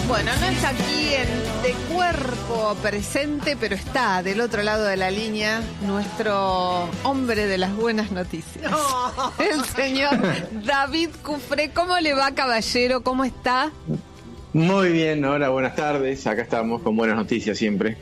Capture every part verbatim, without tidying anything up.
Bueno, no está aquí en de cuerpo presente, pero está del otro lado de la línea nuestro hombre de las buenas noticias. No. El señor David Cufré. ¿Cómo le va, caballero? ¿Cómo está? Muy bien, hola, buenas tardes. Acá estamos con buenas noticias siempre.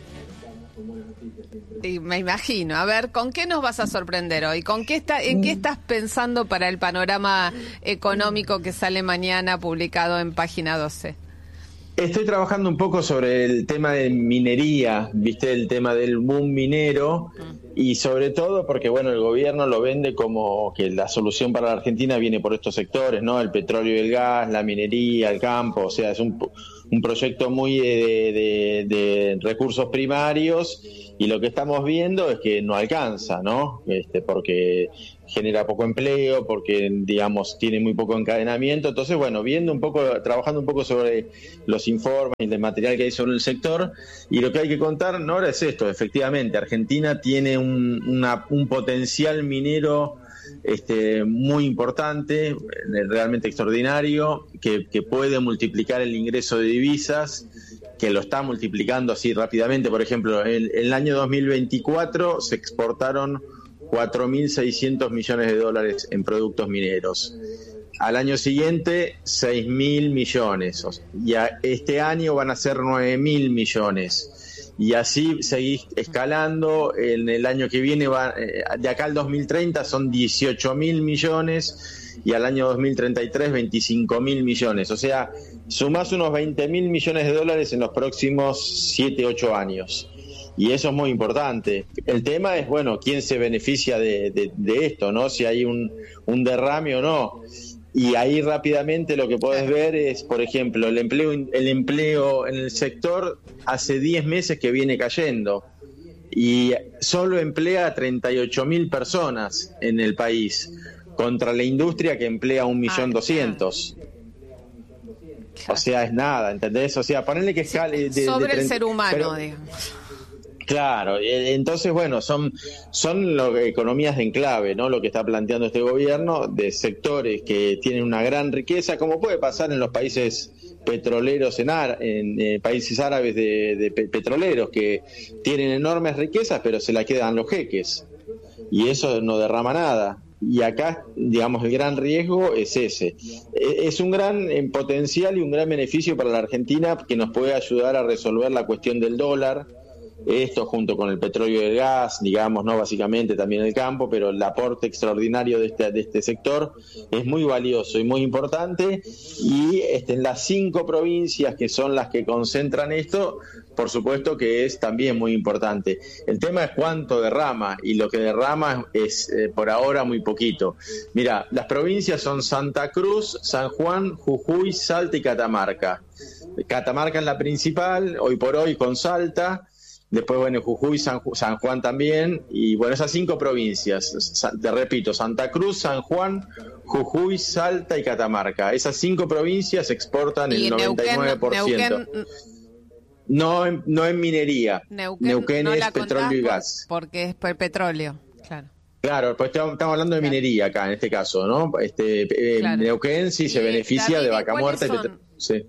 Sí, me imagino. A ver, ¿con qué nos vas a sorprender hoy? ¿Con qué está, ¿En qué estás pensando para el panorama económico que sale mañana publicado en Página doce? Estoy trabajando un poco sobre el tema de minería, viste, el tema del boom minero, y sobre todo porque, bueno, el gobierno lo vende como que la solución para la Argentina viene por estos sectores, ¿no? El petróleo y el gas, la minería, el campo, o sea, es un, un proyecto muy de, de, de recursos primarios, y lo que estamos viendo es que no alcanza, ¿no? Este, porque genera poco empleo, porque, digamos, tiene muy poco encadenamiento. Entonces, bueno, viendo un poco, trabajando un poco sobre los informes y el material que hay sobre el sector, y lo que hay que contar, Nora, es esto: efectivamente, Argentina tiene un, una, un potencial minero este, muy importante, realmente extraordinario, que, que puede multiplicar el ingreso de divisas, que lo está multiplicando así rápidamente. Por ejemplo, en el año dos mil veinticuatro se exportaron cuatro mil seiscientos millones de dólares en productos mineros. Al año siguiente, seis mil millones. Y a este año van a ser nueve mil millones. Y así seguís escalando. En el año que viene, va, de acá al dos mil treinta, son dieciocho mil millones. Y al año dos mil treinta y tres, veinticinco mil millones. O sea, sumás unos veinte mil millones de dólares en los próximos siete, ocho años. Y eso es muy importante. El tema es, bueno, quién se beneficia de, de, de esto, ¿no? Si hay un, un derrame o no. Y ahí rápidamente lo que podés ver es, por ejemplo, el empleo, el empleo en el sector hace diez meses que viene cayendo. Y solo emplea a treinta y ocho mil personas en el país, contra la industria que emplea un millón doscientos. O sea, es nada, ¿entendés? O sea, ponerle que escale... De, sobre de treinta, el ser humano, pero, digamos. Claro, entonces, bueno, son son lo, economías de enclave, ¿no? Lo que está planteando este gobierno, de sectores que tienen una gran riqueza, como puede pasar en los países petroleros, en, ar, en eh, países árabes de, de pe petroleros, que tienen enormes riquezas, pero se la quedan los jeques, y eso no derrama nada. Y acá, digamos, el gran riesgo es ese. Es un gran potencial y un gran beneficio para la Argentina, que nos puede ayudar a resolver la cuestión del dólar. Esto junto con el petróleo y el gas, digamos, no básicamente también el campo, pero el aporte extraordinario de este, de este sector es muy valioso y muy importante. Y este, en las cinco provincias que son las que concentran esto, por supuesto que es también muy importante. El tema es cuánto derrama, y lo que derrama es eh, por ahora muy poquito. Mira, las provincias son Santa Cruz, San Juan, Jujuy, Salta y Catamarca. Catamarca es la principal, hoy por hoy con Salta. Después, bueno, Jujuy, San, San Juan también, y bueno, esas cinco provincias, te repito, Santa Cruz, San Juan, Jujuy, Salta y Catamarca. Esas cinco provincias exportan el noventa y nueve por ciento. Neuquén, no, en, no en minería. Neuquén, Neuquén no es petróleo y por, gas. Porque es por petróleo, claro. Claro, pues estamos hablando de minería acá, en este caso, ¿no? Este, eh, claro. Neuquén sí se beneficia David, de vaca muerta. Sí.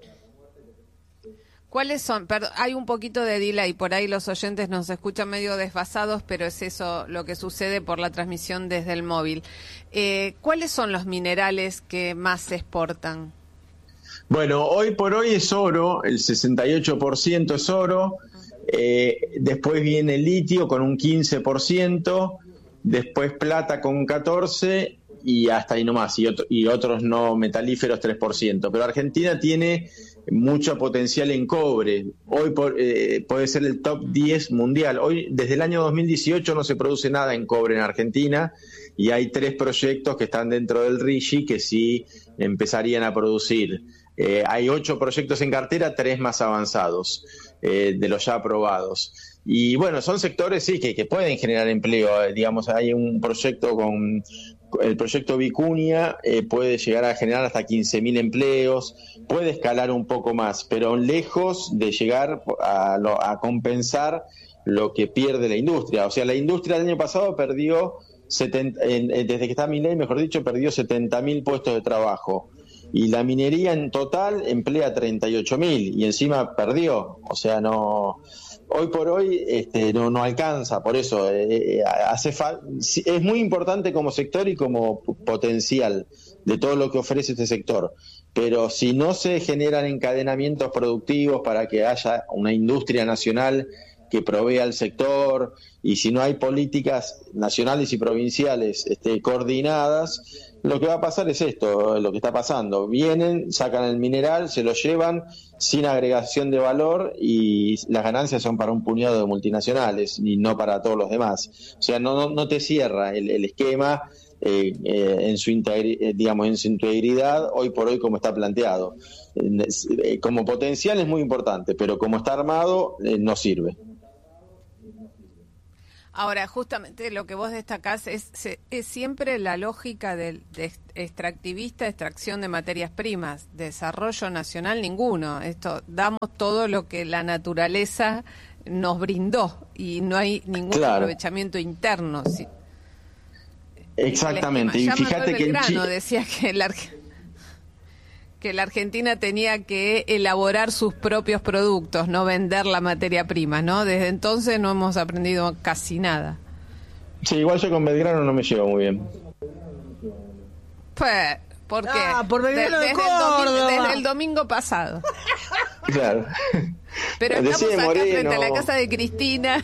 ¿Cuáles son? Perdón, hay un poquito de delay, por ahí los oyentes nos escuchan medio desfasados, pero es eso lo que sucede por la transmisión desde el móvil. Eh, ¿Cuáles son los minerales que más se exportan? Bueno, hoy por hoy es oro, el sesenta y ocho por ciento es oro, eh, después viene el litio con un quince por ciento, después plata con catorce por ciento y hasta ahí nomás, y, otro, y otros no metalíferos tres por ciento. Pero Argentina tiene mucho potencial en cobre. Hoy por, eh, puede ser el top diez mundial. Hoy, desde el año dos mil dieciocho, no se produce nada en cobre en Argentina, y hay tres proyectos que están dentro del RIGI que sí empezarían a producir. Eh, hay ocho proyectos en cartera, tres más avanzados eh, de los ya aprobados. Y bueno, son sectores sí que, que pueden generar empleo. Eh, digamos, hay un proyecto con el proyecto Vicuña, eh, puede llegar a generar hasta quince mil empleos, puede escalar un poco más, pero lejos de llegar a, lo, a compensar lo que pierde la industria. O sea, la industria el año pasado perdió, setenta, en, desde que está Milei, mejor dicho, perdió setenta mil puestos de trabajo. y la minería en total emplea treinta y ocho mil y encima perdió, o sea, no... Hoy por hoy este, no, no alcanza, por eso eh, hace fa- es muy importante como sector y como potencial de todo lo que ofrece este sector, pero si no se generan encadenamientos productivos para que haya una industria nacional que provea al sector, y si no hay políticas nacionales y provinciales este, coordinadas, lo que va a pasar es esto, lo que está pasando. Vienen, sacan el mineral, se lo llevan sin agregación de valor y las ganancias son para un puñado de multinacionales y no para todos los demás. O sea, no, no, no te cierra el, el esquema eh, eh, en su integri- eh, digamos, en su integridad hoy por hoy como está planteado. Eh, como potencial es muy importante, pero como está armado eh, no sirve. Ahora, justamente lo que vos destacás es, es siempre la lógica del de extractivista, extracción de materias primas, desarrollo nacional ninguno. Esto damos todo lo que la naturaleza nos brindó y no hay ningún claro. aprovechamiento interno. Sí. Exactamente. Y fíjate que Belgrano Chi- decía que la que la Argentina tenía que elaborar sus propios productos, no vender la materia prima, ¿no? Desde entonces no hemos aprendido casi nada. Sí, igual yo con Belgrano no me llevo muy bien. Pues, ¿por qué? Ah, por Belgrano de, de desde, Córdoba. el domingo, desde el domingo pasado. Claro. Pero estamos Decide acá Moreno. frente a la casa de Cristina,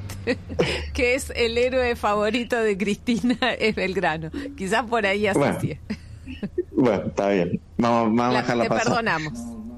que es el héroe favorito de Cristina, es Belgrano. Quizás por ahí así bueno. sí. Bueno, está bien. Vamos, vamos La, a dejarla te pasar. perdonamos.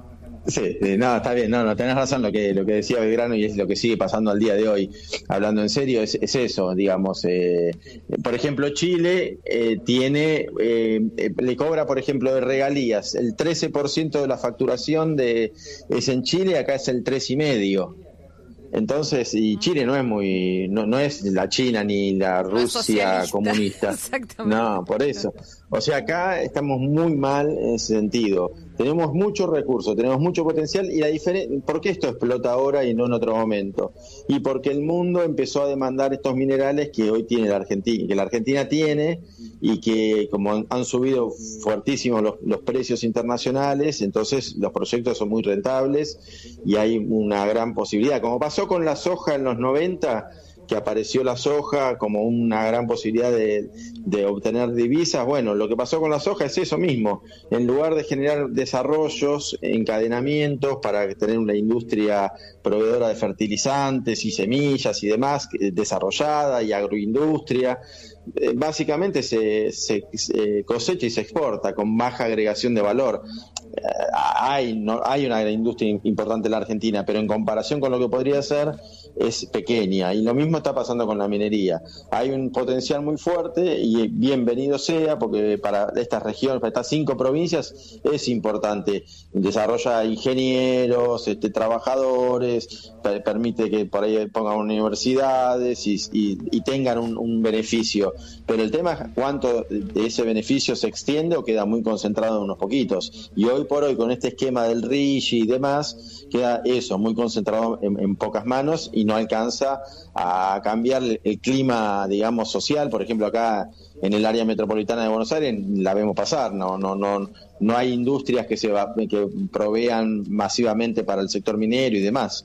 Sí, sí, no, está bien, no, no, tenés razón lo que lo que decía Belgrano y es lo que sigue pasando al día de hoy. Hablando en serio, es, es eso, digamos. Eh, por ejemplo, Chile eh, tiene, eh, eh, le cobra, por ejemplo, de regalías, el trece por ciento de la facturación de es en Chile, acá es el tres y medio. Entonces, y Chile no es muy, no, no es la China ni la Rusia no comunista. Exactamente. No, por eso. O sea, acá estamos muy mal en ese sentido. Tenemos muchos recursos, tenemos mucho potencial y la diferencia, ¿por qué esto explota ahora y no en otro momento? Y porque el mundo empezó a demandar estos minerales que hoy tiene la Argentina, que la Argentina tiene y que como han, han subido fuertísimo los, los precios internacionales, entonces los proyectos son muy rentables y hay una gran posibilidad. Como pasó con la soja en los noventa, que apareció la soja como una gran posibilidad de, de obtener divisas. Bueno, lo que pasó con la soja es eso mismo. En lugar de generar desarrollos, encadenamientos para tener una industria proveedora de fertilizantes y semillas y demás, desarrollada, y agroindustria, eh, básicamente se, se, se cosecha y se exporta con baja agregación de valor. Eh, hay, no, hay una industria importante en la Argentina, pero en comparación con lo que podría ser, es pequeña, y lo mismo está pasando con la minería. Hay un potencial muy fuerte y bienvenido sea, porque para estas regiones, para estas cinco provincias es importante. Desarrolla ingenieros, este, trabajadores, per- permite que por ahí pongan universidades y, y, y tengan un, un beneficio, pero el tema es cuánto de ese beneficio se extiende o queda muy concentrado en unos poquitos, y hoy por hoy con este esquema del R I G y demás queda eso, muy concentrado en, en pocas manos y no alcanza a cambiar el, el clima, digamos, social. Por ejemplo, acá en el área metropolitana de Buenos Aires la vemos pasar, no no no no hay industrias que se va, que provean masivamente para el sector minero y demás.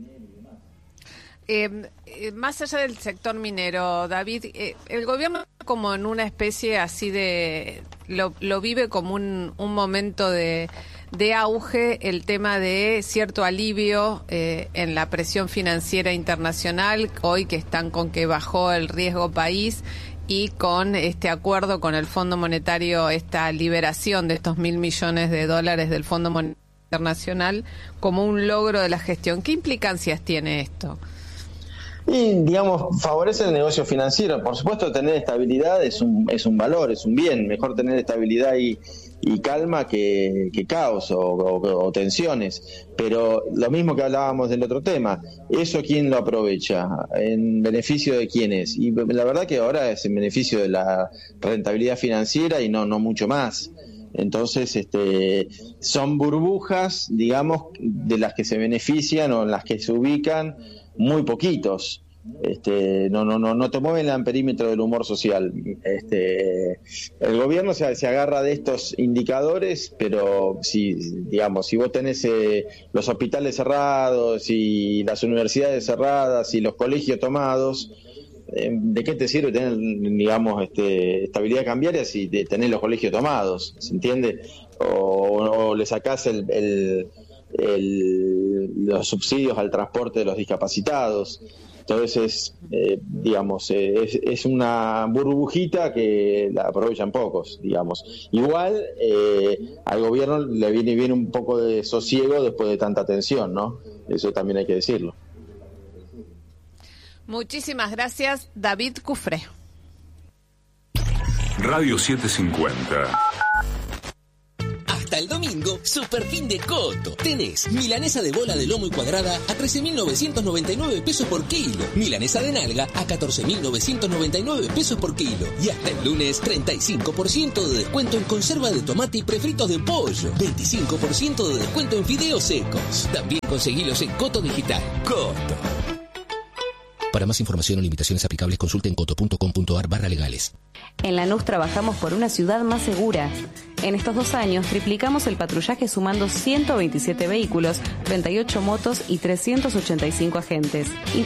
Eh, eh, más allá del sector minero, David, eh, el gobierno como en una especie así de, lo, lo vive como un, un momento de, de auge, el tema de cierto alivio eh, en la presión financiera internacional, hoy que están con que bajó el riesgo país y con este acuerdo con el Fondo Monetario, esta liberación de estos mil millones de dólares del Fondo Monetario Internacional como un logro de la gestión. ¿Qué implicancias tiene esto? Y, digamos, favorece el negocio financiero. Por supuesto, tener estabilidad es un, es un valor, es un bien. Mejor tener estabilidad y, y calma que, que caos o, o, o tensiones. Pero lo mismo que hablábamos del otro tema, ¿eso quién lo aprovecha? ¿En beneficio de quién es? Y la verdad que ahora es en beneficio de la rentabilidad financiera y no, no mucho más. Entonces, este, son burbujas, digamos, de las que se benefician o en las que se ubican muy poquitos. Este, no, no, no, no te mueven el perímetro del humor social. Este, el gobierno se, se agarra de estos indicadores, pero si, digamos, si vos tenés eh, los hospitales cerrados y las universidades cerradas y los colegios tomados, eh, ¿de qué te sirve tener, digamos, este, estabilidad cambiaria si de tener los colegios tomados? ¿Se entiende? O, o le sacás el, el, el, los subsidios al transporte de los discapacitados. Entonces, eh, digamos, eh, es, es una burbujita que la aprovechan pocos, digamos. Igual eh, al gobierno le viene bien un poco de sosiego después de tanta tensión, ¿no? Eso también hay que decirlo. Muchísimas gracias, David Cufré. Radio setecientos cincuenta. Hasta el domingo, super fin de Coto. Tenés milanesa de bola de lomo y cuadrada a trece mil novecientos noventa y nueve pesos por kilo. Milanesa de nalga a catorce mil novecientos noventa y nueve pesos por kilo. Y hasta el lunes, treinta y cinco por ciento de descuento en conserva de tomate y prefritos de pollo. veinticinco por ciento de descuento en fideos secos. También conseguilos en Coto Digital. Coto. Para más información o limitaciones aplicables, consulten coto punto com punto ar barra legales. En Lanús trabajamos por una ciudad más segura. En estos dos años triplicamos el patrullaje sumando ciento veintisiete vehículos, treinta y ocho motos y trescientos ochenta y cinco agentes.